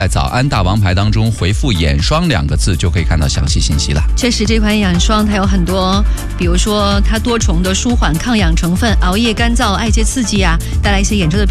在早安大王牌当中回复眼霜2个字就可以看到详细信息了。 确实这款眼霜它有很多，比如说它多重的舒缓抗氧成分，熬夜干燥、爱洁刺激啊，带来一些眼周的